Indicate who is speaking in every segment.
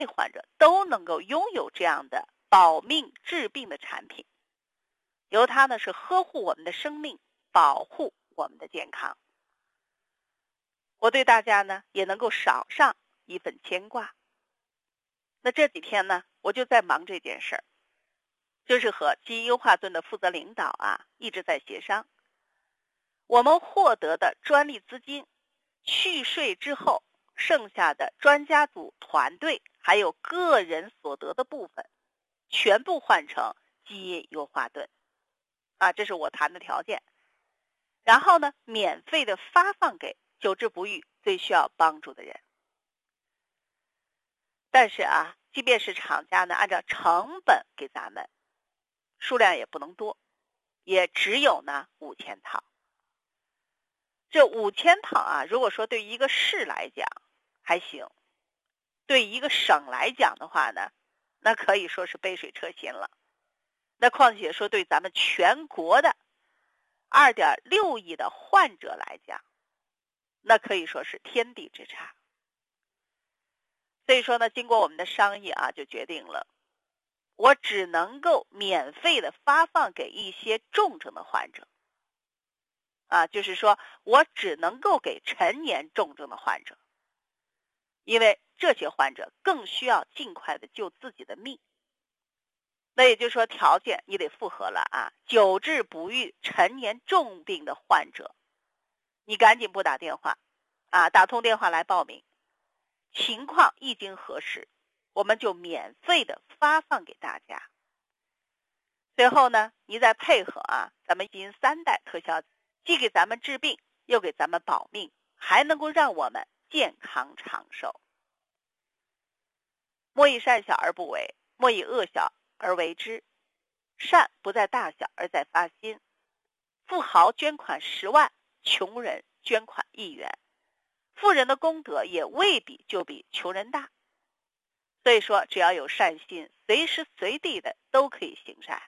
Speaker 1: 患者都能够拥有这样的保命治病的产品，由它呢是呵护我们的生命，保护我们的健康。我对大家呢也能够少上一份牵挂。那这几天呢，我就在忙这件事儿，就是和基因优化盾的负责领导一直在协商。我们获得的专利资金去税之后，剩下的专家组团队还有个人所得的部分，全部换成基因优化盾这是我谈的条件。然后呢，免费的发放给久治不愈最需要帮助的人。但是即便是厂家呢按照成本给咱们，数量也不能多，也只有呢5000套。这5000套如果说对一个市来讲还行，对一个省来讲的话呢，那可以说是杯水车薪了。那况且说对咱们全国的2.6亿的患者来讲，那可以说是天地之差。所以说呢，经过我们的商议就决定了，我只能够免费的发放给一些重症的患者就是说我只能够给陈年重症的患者，因为这些患者更需要尽快的救自己的命。那也就是说条件你得符合了久治不愈陈年重病的患者，你赶紧拨打电话打通电话来报名，情况一经核实，我们就免费的发放给大家。随后呢，你再配合咱们基因3代特效，既给咱们治病，又给咱们保命，还能够让我们健康长寿。莫以善小而不为，莫以恶小而为之。善不在大小，而在发心。富豪捐款10万，穷人捐款1元，富人的功德也未必就比穷人大。所以说只要有善心，随时随地的都可以行善。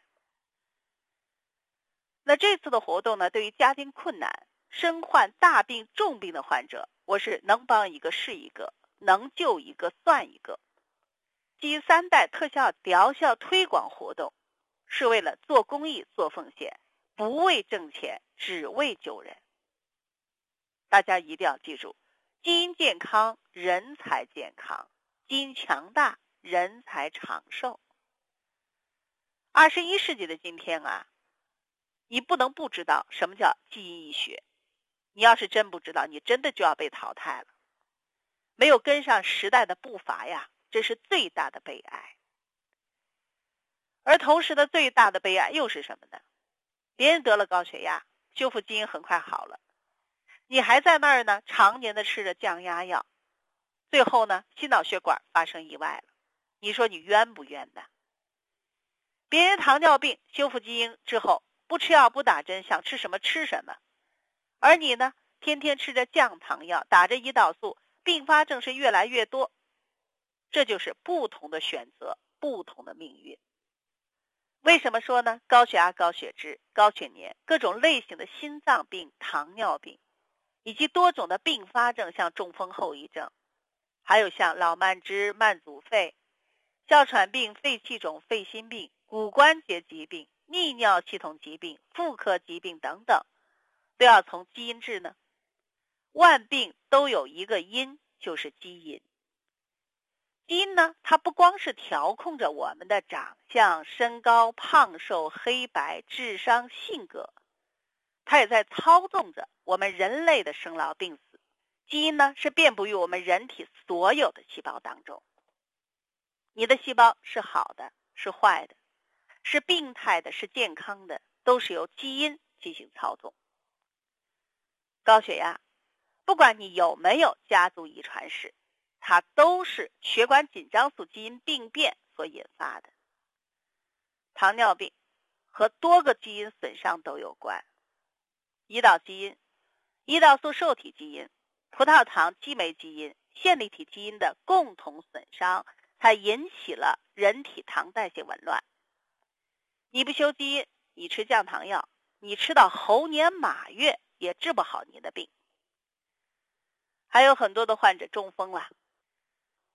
Speaker 1: 那这次的活动呢，对于家庭困难、身患大病重病的患者，我是能帮一个是一个，能救一个算一个。基因3代特效疗效推广活动是为了做公益做奉献，不为挣钱，只为救人。大家一定要记住，基因健康人才健康，基因强大人才长寿。21世纪的今天你不能不知道什么叫基因医学。你要是真不知道，你真的就要被淘汰了。没有跟上时代的步伐这是最大的悲哀。而同时的最大的悲哀又是什么呢？别人得了高血压，修复基因很快好了，你还在那儿呢，常年的吃着降压药，最后呢，心脑血管发生意外了。你说你冤不冤呢？别人糖尿病修复基因之后，不吃药不打针，想吃什么吃什么，而你呢，天天吃着降糖药，打着胰岛素，并发症是越来越多。这就是不同的选择，不同的命运。为什么说呢？高血压、高血脂、高血粘，各种类型的心脏病、糖尿病，以及多种的并发症，像中风后遗症，还有像老慢支、慢阻肺、哮喘病、肺气肿、肺心病、骨关节疾病、泌尿系统疾病、妇科疾病等等，都要从基因治呢。万病都有一个因，就是基因。基因呢，它不光是调控着我们的长相、身高、胖瘦、黑白、智商、性格，它也在操纵着我们人类的生老病死。基因呢，是遍布于我们人体所有的细胞当中。你的细胞是好的，是坏的，是病态的，是健康的，都是由基因进行操纵。高血压，不管你有没有家族遗传史，它都是血管紧张素基因病变所引发的。糖尿病和多个基因损伤都有关。胰岛基因、胰岛素受体基因、葡萄糖激酶基因、线粒体基因的共同损伤，才引起了人体糖代谢紊乱。你不修基因，你吃降糖药，你吃到猴年马月也治不好你的病。还有很多的患者中风了，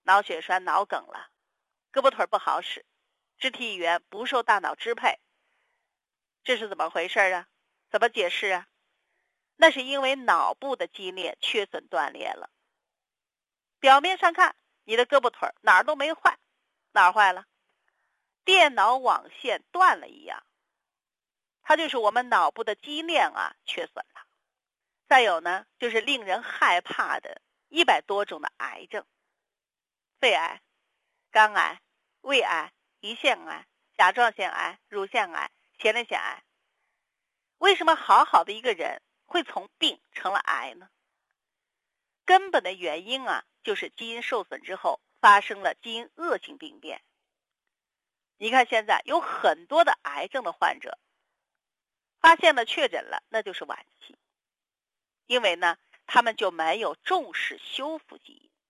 Speaker 1: 脑血栓、脑梗了，胳膊腿不好使，肢体语言不受大脑支配，这是怎么回事啊？怎么解释啊？那是因为脑部的基因链缺损断裂了。表面上看，你的胳膊腿哪儿都没坏，哪儿坏了？电脑网线断了一样，它就是我们脑部的基因链缺损了。再有呢，就是令人害怕的100多种的癌症，肺癌、肝癌、胃癌、胰腺癌、甲状腺癌、乳腺癌、前列腺癌。为什么好好的一个人会从病成了癌呢？根本的原因就是基因受损之后发生了基因恶性病变。你看现在有很多的癌症的患者，发现了确诊了，那就是晚期，因为呢，他们就没有重视修复基因。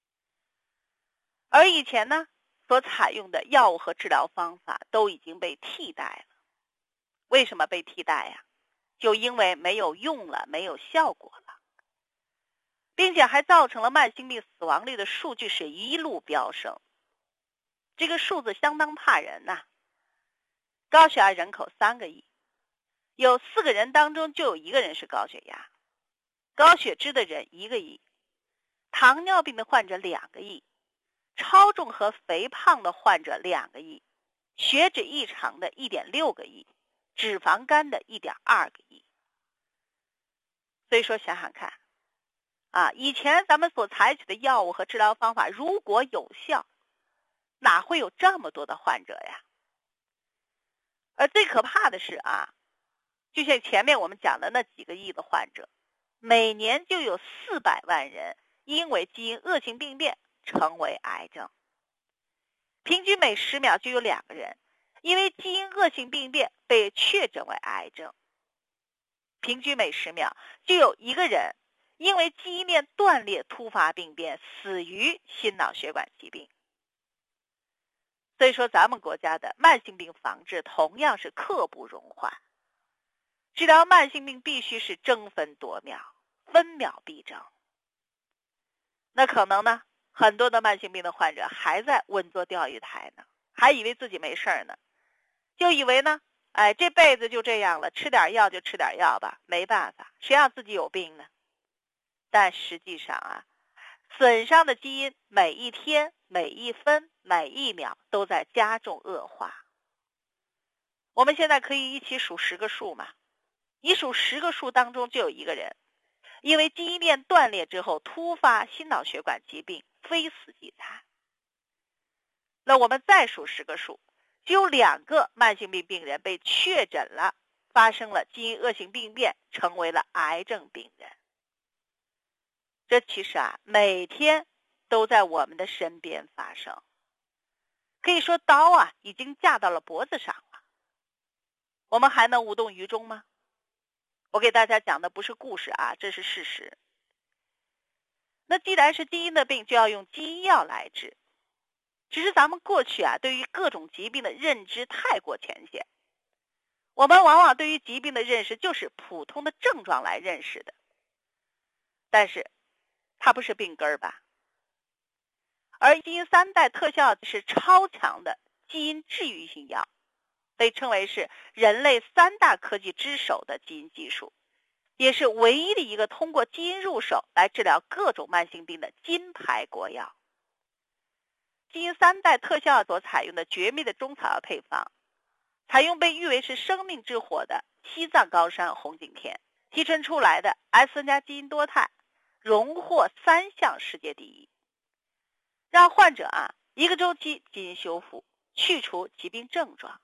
Speaker 1: 而以前呢，所采用的药物和治疗方法都已经被替代了。为什么被替代呀？就因为没有用了，没有效果了，并且还造成了慢性病死亡率的数据是一路飙升。这个数字相当怕人高血压人口3个亿，有4个人当中就有1个人是高血压，高血脂的人1个亿，糖尿病的患者2个亿，超重和肥胖的患者2个亿，血脂异常的1.6个亿，脂肪肝的1.2个亿。所以说想想看以前咱们所采取的药物和治疗方法如果有效，哪会有这么多的患者呀？而最可怕的是就像前面我们讲的那几个亿的患者，每年就有400万人因为基因恶性病变成为癌症，平均每10秒就有2个人因为基因恶性病变被确诊为癌症，平均每10秒就有1个人因为基因链断裂突发病变死于心脑血管疾病。所以说咱们国家的慢性病防治同样是刻不容缓，治疗慢性病必须是争分夺秒，分秒必争。那可能呢，很多的慢性病的患者还在稳坐钓鱼台呢，还以为自己没事呢，就以为呢，这辈子就这样了，吃点药就吃点药吧，没办法，谁让自己有病呢？但实际上损伤的基因每一天、每一分、每一秒都在加重恶化。我们现在可以一起数10个数嘛？你数10个数当中就有1个人因为基因链断裂之后突发心脑血管疾病非死即残。那我们再数10个数，就有2个慢性病病人被确诊了，发生了基因恶性病变，成为了癌症病人。这其实每天都在我们的身边发生，可以说刀已经架到了脖子上了，我们还能无动于衷吗？我给大家讲的不是故事这是事实。那既然是基因的病，就要用基因药来治。只是咱们过去对于各种疾病的认知太过浅显，我们往往对于疾病的认识就是普通的症状来认识的，但是它不是病根吧？而基因3代特效是超强的基因治愈性药，被称为是人类3大科技之首的基因技术，也是唯一的一个通过基因入手来治疗各种慢性病的金牌国药。基因3代特效所采用的绝密的中草药配方，采用被誉为是生命之火的西藏高山红景天提纯出来的 S+基因多肽，荣获3项世界第一，让患者1个周期基因修复，去除疾病症状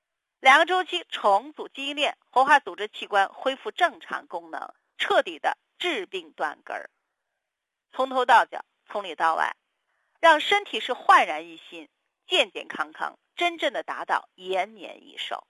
Speaker 1: ，2个周期重组基因链，活化组织器官恢复正常功能，彻底的治病断根儿，从头到脚，从里到外，让身体是焕然一新，健健康康，真正的达到延年益寿。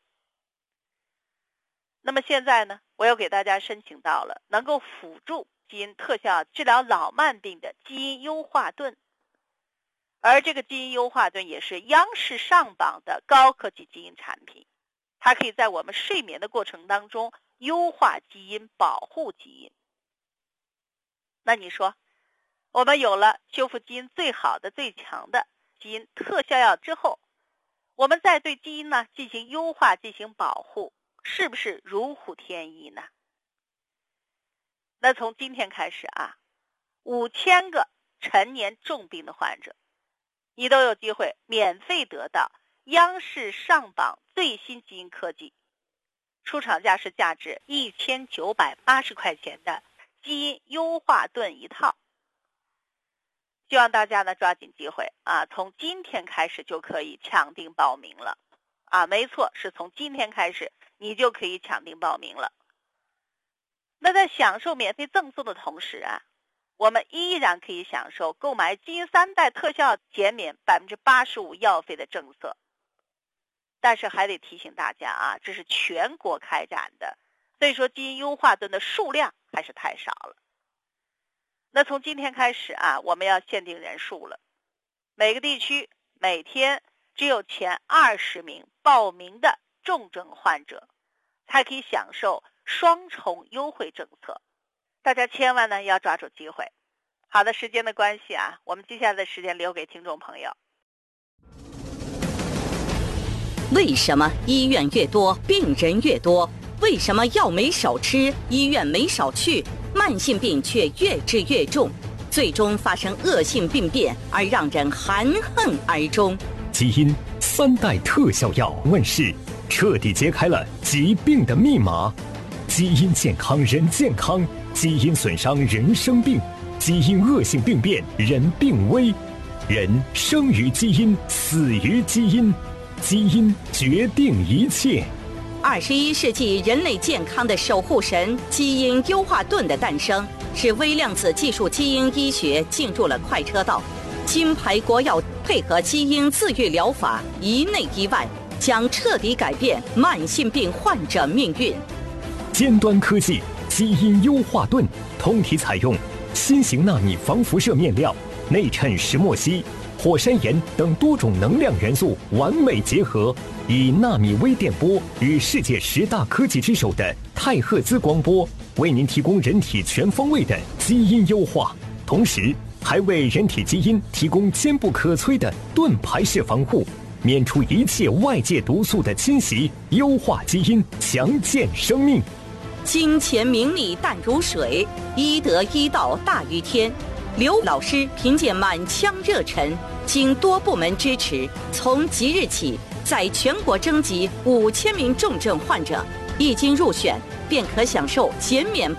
Speaker 1: 那么现在呢，我又给大家申请到了能够辅助基因特效治疗老慢病的基因优化盾，而这个基因优化盾也是央视上榜的高科技基因产品，它可以在我们睡眠的过程当中优化基因，保护基因。那你说我们有了修复基因最好的、最强的基因特效药之后，我们再对基因呢进行优化、进行保护，是不是如虎添翼呢？那从今天开始啊，5000个陈年重病的患者，你都有机会免费得到央视上榜最新基因科技，出厂价是价值1980块钱的基因优化盾一套。希望大家呢抓紧机会啊，从今天开始就可以抢订报名了啊，没错，是从今天开始你就可以抢订报名了。那在享受免费赠送的同时啊，我们依然可以享受购买基因3代特效减免85%药费的政策。但是还得提醒大家啊，这是全国开展的，所以说基因优化盾的数量还是太少了。那从今天开始啊，我们要限定人数了，每个地区每天只有前20名报名的重症患者才可以享受双重优惠政策，大家千万呢要抓住机会。好的，时间的关系啊，我们接下来的时间留给听众朋友。
Speaker 2: 为什么医院越多病人越多？为什么药没少吃，医院没少去，慢性病却越治越重，最终发生恶性病变而让人含恨而终？
Speaker 3: 基因3代特效药问世，彻底揭开了疾病的密码。基因健康人健康，基因损伤人生病，基因恶性病变人病危。人生于基因，死于基因，基因决定一切。
Speaker 2: 21世纪人类健康的守护神——基因优化盾的诞生，使微量子技术基因医学进入了快车道。金牌国药配合基因自愈疗法，一内一外，将彻底改变慢性病患者命运。
Speaker 3: 尖端科技基因优化盾，通体采用新型纳米防辐射面料，内衬石墨烯、火山岩等多种能量元素完美结合，以纳米微电波与世界10大科技之首的太赫兹光波，为您提供人体全方位的基因优化，同时还为人体基因提供坚不可摧的盾牌式防护，免除一切外界毒素的侵袭，优化基因，强健生命。
Speaker 2: 金钱名利淡如水，医德医道大于天。刘老师凭借满腔热忱，经多部门支持，从即日起在全国征集5000名重症患者，一经入选便可享受减免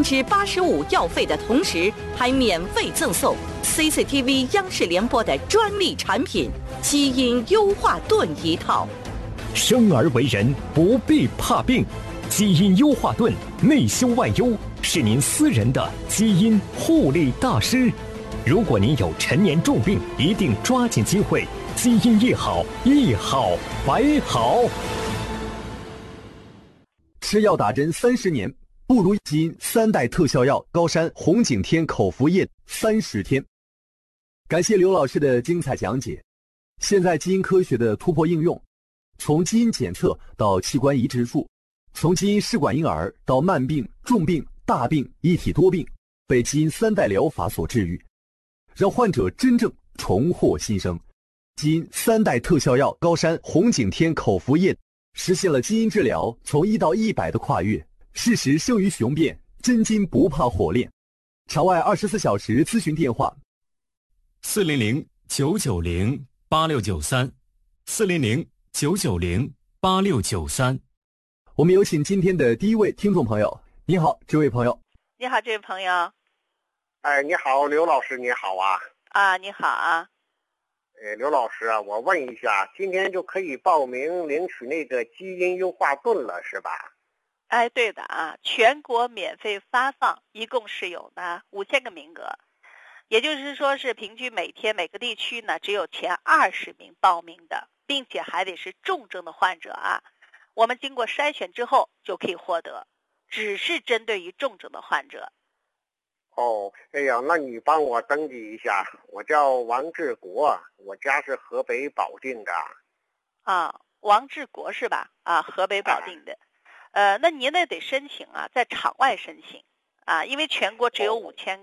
Speaker 2: 85%药费的同时，还免费赠送 CCTV 央视联播的专利产品基因优化盾一套。
Speaker 3: 生而为人不必怕病，基因优化盾内修外优，是您私人的基因护理大师。如果您有陈年重病，一定抓紧机会，基因一好，一好百好。
Speaker 4: 吃药打针30年，不如基因3代特效药高山红景天口服液30天。感谢刘老师的精彩讲解。现在基因科学的突破应用，从基因检测到器官移植术，从基因试管婴儿到慢病、重病、大病一体多病，被基因3代疗法所治愈，让患者真正重获新生。基因3代特效药高山红景天口服液实现了基因治疗从1到100的跨越，事实胜于雄辩，真金不怕火炼。场外24小时咨询电话
Speaker 3: 400-990-8693，400-990-8693。
Speaker 4: 我们有请今天的第一位听众朋友。你好，这位朋友。
Speaker 1: 你好，这位朋友。
Speaker 5: 哎，你好，刘老师，你好啊。
Speaker 1: 啊，你好啊。
Speaker 5: 刘老师啊，我问一下，今天就可以报名领取那个基因优化盾了，是吧？
Speaker 1: 哎，对的啊，全国免费发放，一共是有呢5000个名额，也就是说是平均每天每个地区呢只有前20名报名的，并且还得是重症的患者啊。我们经过筛选之后就可以获得，只是针对于重症的患者。
Speaker 5: 哦，哎呀，那你帮我登记一下，我叫王志国，我家是河北保定的。
Speaker 1: 啊，王志国是吧？啊，河北保定的。那您呢得申请啊，在场外申请啊，因为全国只有5000个，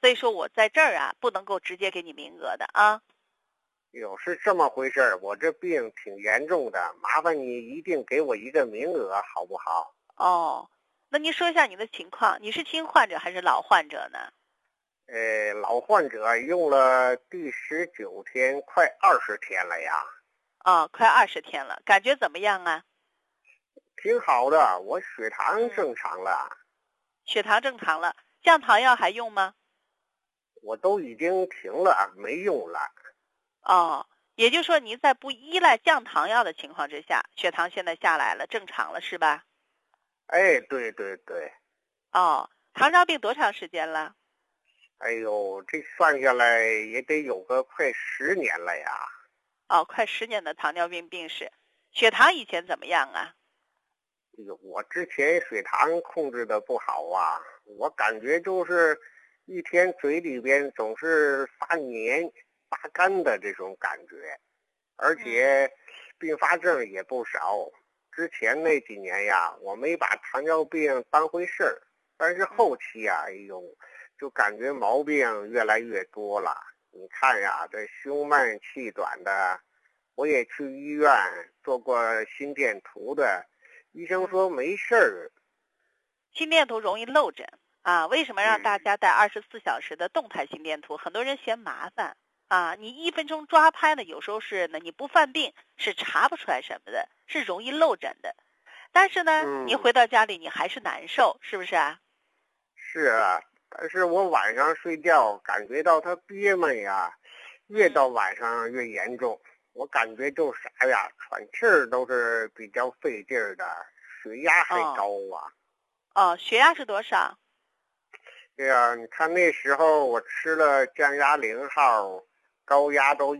Speaker 1: 所以说我在这儿啊，不能够直接给你名额的啊。
Speaker 5: 有是这么回事儿，我这病挺严重的，麻烦你一定给我一个名额，好不好？
Speaker 1: 哦，那您说一下你的情况，你是新患者还是老患者呢？
Speaker 5: 老患者用了第19天，快20天了呀。
Speaker 1: 哦，快20天了，感觉怎么样啊？
Speaker 5: 挺好的，我血糖正常了。
Speaker 1: 血糖正常了，降糖药还用吗？
Speaker 5: 我都已经停了，没用了。
Speaker 1: 哦，也就是说您在不依赖降糖药的情况之下，血糖现在下来了，正常了是吧？
Speaker 5: 哎，对对对。
Speaker 1: 哦，糖尿病多长时间了？
Speaker 5: 哎呦，这算下来也得有个快10年了呀。
Speaker 1: 哦，快10年的糖尿病病史，血糖以前怎么样啊？
Speaker 5: 哎呦，我之前血糖控制的不好啊，我感觉就是一天嘴里边总是发黏、发干的这种感觉，而且并发症也不少。之前那几年呀，我没把糖尿病当回事儿，但是后期呀，哎呦，就感觉毛病越来越多了。你看呀，这胸闷气短的，我也去医院做过心电图的，医生说没事儿。
Speaker 1: 心电图容易漏诊啊，为什么让大家带24小时的动态心电图？很多人嫌麻烦啊，你1分钟抓拍呢，有时候是呢，你不犯病是查不出来什么的，是容易漏诊的。但是呢，你回到家里你还是难受，是不是啊？
Speaker 5: 是啊，但是我晚上睡觉感觉到它憋闷呀，越到晚上越严重。我感觉就啥呀，喘气儿都是比较费劲儿的，血压还高啊。
Speaker 1: 哦，血压是多少？
Speaker 5: 对呀，你看那时候我吃了降压0号，高压都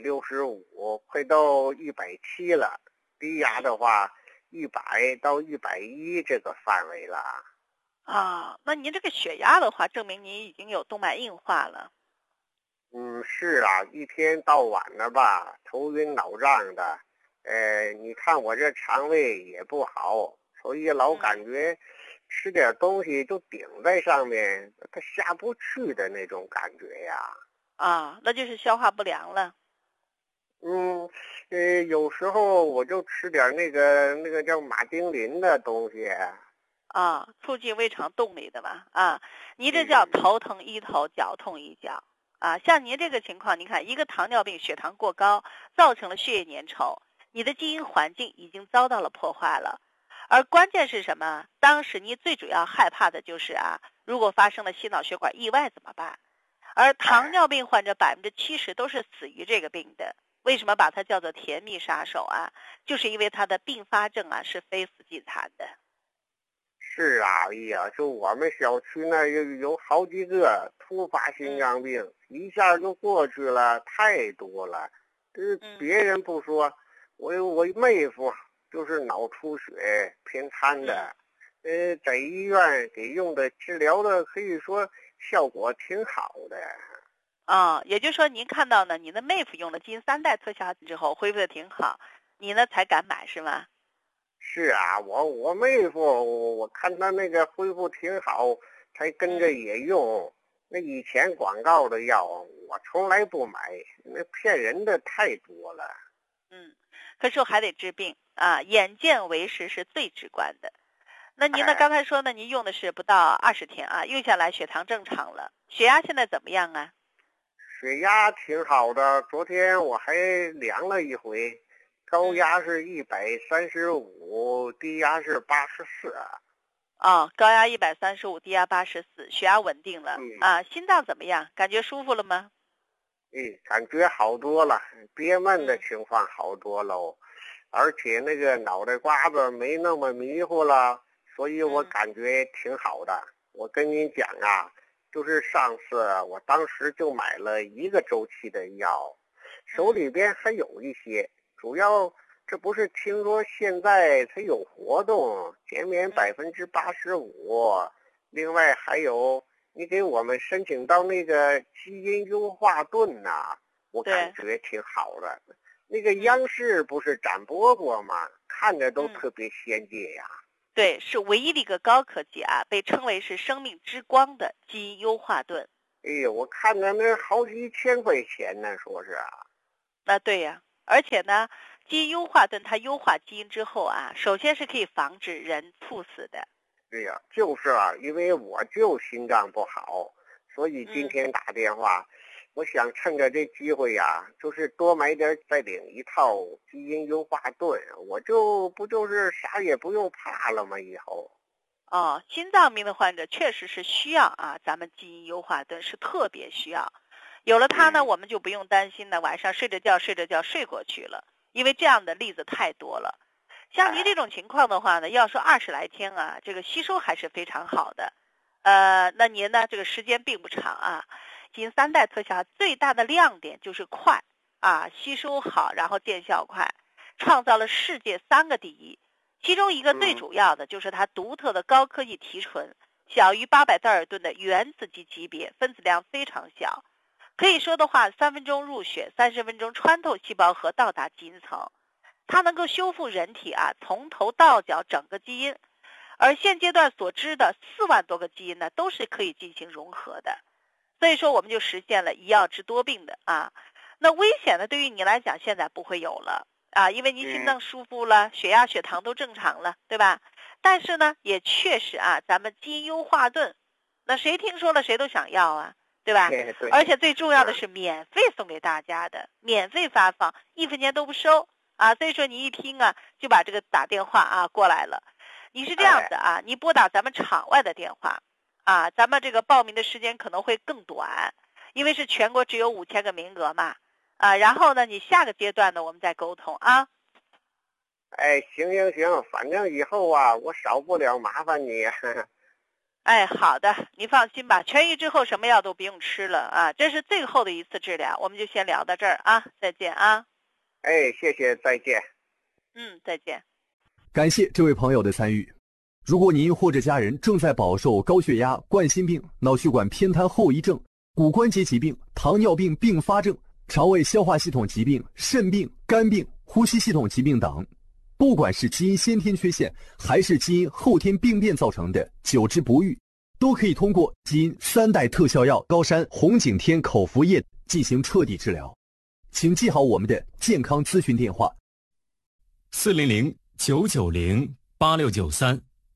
Speaker 5: 165，快到170了。低压的话，100到110这个范围了。
Speaker 1: 啊，那您这个血压的话，证明您已经有动脉硬化了。
Speaker 5: 是啊，一天到晚的吧，头晕脑胀的。你看我这肠胃也不好，所以老感觉吃点东西就顶在上面，它下不去的那种感觉呀。
Speaker 1: 啊，那就是消化不良了。
Speaker 5: 有时候我就吃点那个叫马丁啉的东西。
Speaker 1: 啊，促进胃肠动力的吧？啊，你这叫头疼医头，脚痛医脚。啊，像您这个情况，你看一个糖尿病血糖过高，造成了血液粘稠，你的基因环境已经遭到了破坏了。而关键是什么？当时你最主要害怕的就是如果发生了心脑血管意外怎么办？而糖尿病患者70%都是死于这个病的。为什么把它叫做甜蜜杀手啊？就是因为它的并发症是非死即残的。
Speaker 5: 是啊，哎呀，就我们小区那有好几个突发心脏病，一下就过去了，太多了。别人不说，我妹夫就是脑出血偏瘫的，在医院给用的治疗的可以说效果挺好的。
Speaker 1: 也就是说您看到呢，你的妹夫用了基因3代特效之后恢复的挺好，你呢才敢买是吗？
Speaker 5: 是啊，我妹夫，我看他那个恢复挺好，才跟着也用。那以前广告的药，我从来不买，那骗人的太多了。
Speaker 1: 可是我还得治病啊，眼见为实是最直观的。那您呢？刚才说呢，您用的是不到20天用下来血糖正常了，血压现在怎么样啊？
Speaker 5: 血压挺好的，昨天我还量了一回。高压是135，低压是84。
Speaker 1: 高压135，低压84，血压稳定了。心脏怎么样？感觉舒服了吗？
Speaker 5: 感觉好多了，憋闷的情况好多喽，而且那个脑袋瓜子没那么迷糊了，所以我感觉挺好的。我跟您讲就是上次我当时就买了1个周期的药，手里边还有一些。主要这不是听说现在它有活动，减免85%，另外还有你给我们申请到那个基因优化盾我感觉挺好的。那个央视不是展播过吗？看着都特别先进呀。
Speaker 1: 对，是唯一的一个高科技被称为是生命之光的基因优化盾。
Speaker 5: 哎呦，我看着那好几千块钱呢，说是啊。
Speaker 1: 对呀，而且呢，基因优化盾它优化基因之后啊，首先是可以防止人猝死的。
Speaker 5: 对呀，就是啊，因为我就心脏不好，所以今天打电话，我想趁着这机会呀，就是多买点，再领一套基因优化盾，我就是啥也不用怕了吗？以后。
Speaker 1: 心脏病的患者确实是需要啊，咱们基因优化盾是特别需要。有了它呢，我们就不用担心呢，晚上睡着觉睡过去了，因为这样的例子太多了。像您这种情况的话呢，要说20来天啊，这个吸收还是非常好的。那您呢，这个时间并不长啊。基因3代特效最大的亮点就是快啊，吸收好，然后见效快，创造了世界3个第一。其中一个最主要的就是它独特的高科技提纯，小于800道尔顿的原子级别，分子量非常小。可以说的话，3分钟入血，30分钟穿透细胞核到达基因层。它能够修复人体啊从头到脚整个基因，而现阶段所知的4万多个基因呢，都是可以进行融合的。所以说我们就实现了一药治多病的啊。那危险的对于你来讲现在不会有了啊，因为您心脏舒服了，血压血糖都正常了，对吧？但是呢也确实啊，咱们基因优化盾，那谁听说了谁都想要啊，对吧？
Speaker 5: 对，
Speaker 1: 而且最重要的是免费送给大家的，免费发放，1分钱都不收啊。所以说你一听啊，就把这个打电话啊过来了。你是这样子啊，你拨打咱们场外的电话啊，咱们这个报名的时间可能会更短，因为是全国只有5000个名额嘛啊。然后呢，你下个阶段呢，我们再沟通啊。
Speaker 5: 哎，行，反正以后啊，我少不了麻烦你。
Speaker 1: 哎，好的，你放心吧，痊愈之后什么药都不用吃了啊，这是最后的一次治疗，我们就先聊到这儿啊，再见啊。
Speaker 5: 哎，谢谢，再见。
Speaker 1: 再见。
Speaker 4: 感谢这位朋友的参与。如果您或者家人正在饱受高血压、冠心病、脑血管偏瘫后遗症、骨关节疾病、糖尿病并发症、肠胃消化系统疾病、肾病、肝病、呼吸系统疾病等，不管是基因先天缺陷还是基因后天病变造成的久治不愈，都可以通过基因3代特效药高山红景天口服液进行彻底治疗。请记好我们的健康咨询电话
Speaker 3: 400-990-8693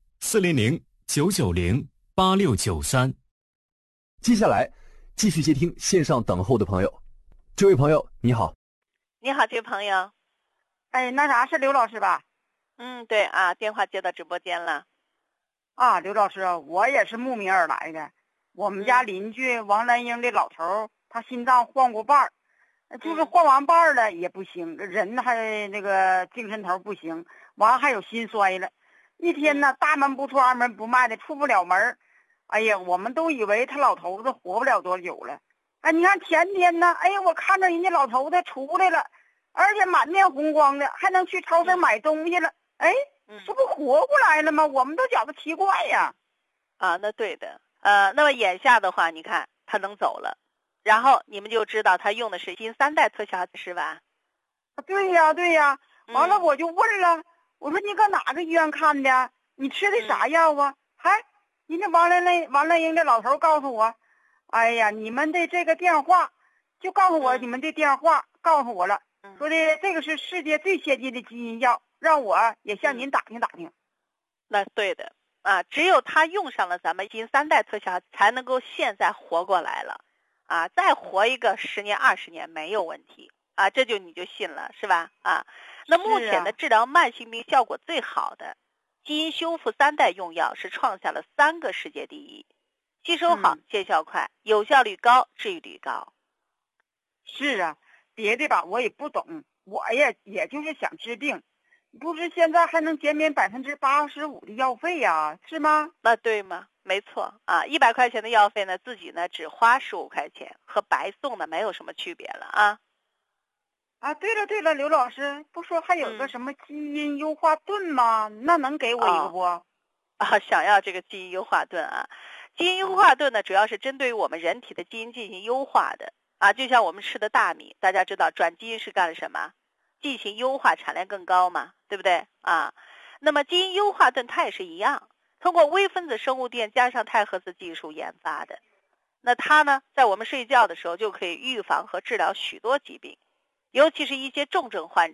Speaker 3: 400-990-8693。
Speaker 4: 接下来继续接听线上等候的朋友。这位朋友你好。
Speaker 1: 你好，这位朋友。
Speaker 6: 哎，那啥是刘老师吧？
Speaker 1: 对啊，电话接到直播间了。
Speaker 6: 啊，刘老师，我也是慕名而来的。我们家邻居王兰英的老头，他心脏换过瓣儿，就是换完瓣儿了也不行，人还那个精神头不行，完还有心衰了。一天呢，大门不出二门不迈的，出不了门。哎呀，我们都以为他老头子活不了多久了。哎，你看前天呢，哎呀，我看着人家老头子出来了，而且满面红光的，还能去超市买东西了。哎，这不活过来了吗？我们都觉得奇怪呀。
Speaker 1: 啊，那对的。那么眼下的话，你看他能走了，然后你们就知道他用的是基因3代特效是吧？
Speaker 6: 对呀。完了我就问了，我说你搁哪个医院看的？你吃的啥药啊？人家王兰英的老头告诉我，哎呀，你们的这个电话，就告诉我你们的电话，告诉我了，说的这个是世界最先进的基因药，让我也向您打听打听。
Speaker 1: 那对的啊，只有他用上了咱们基因3代特效，才能够现在活过来了啊，再活一个10年20年没有问题啊，这就你就信了是吧？啊，那目前的治疗慢性病效果最好的基因修复3代用药是创下了3个世界第一，吸收好，见效快，有效率高，治愈率高。
Speaker 6: 是啊，别的吧我也不懂，我也就是想治病，不是现在还能减免85%的药费呀，是吗？
Speaker 1: 那对吗？没错啊，100块钱的药费呢，自己呢只花15块钱，和白送的没有什么区别了啊。
Speaker 6: 啊，对了，刘老师，不说还有个什么基因优化盾吗？那能给我一个不？
Speaker 1: 想要这个基因优化盾啊？基因优化盾呢，主要是针对于我们人体的基因进行优化的啊，就像我们吃的大米，大家知道转基因是干了什么？进行优化，产量更高嘛，对不对啊？那么基因优化盾它也是一样，通过微分子生物电加上钛合成技术研发的。 那它呢，在我们睡觉的时候就可以预防和治疗许多疾病，尤其是一些重症患者